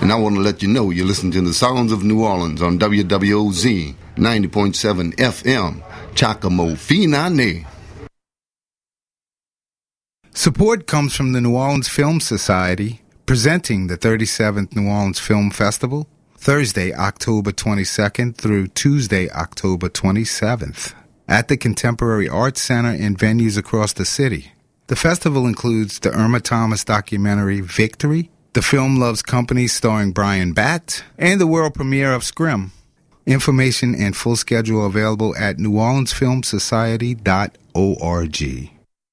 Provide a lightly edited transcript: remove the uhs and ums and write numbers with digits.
And I want to let you know you're listening to the Sounds of New Orleans on WWOZ 90.7 FM, Chacamo Finane. Support comes from the New Orleans Film Society, presenting the 37th New Orleans Film Festival, Thursday, October 22nd through Tuesday, October 27th, at the Contemporary Arts Center and venues across the city. The festival includes the Irma Thomas documentary Victory, the film Love's Company starring Brian Batt, and the world premiere of Scrim. Information and full schedule available at neworleansfilmsociety.org.